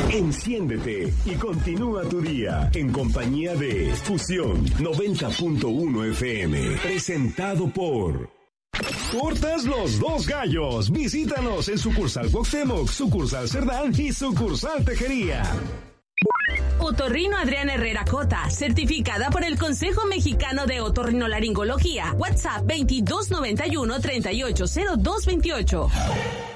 Enciéndete y continúa tu día en compañía de Fusión 90.1 FM. Presentado por Tortas Los Dos Gallos. Visítanos en sucursal Cuauhtémoc, sucursal Cerdán y sucursal Tejería. Otorrino Adriana Herrera Cota, certificada por el Consejo Mexicano de Otorrinolaringología. WhatsApp 2291-380228.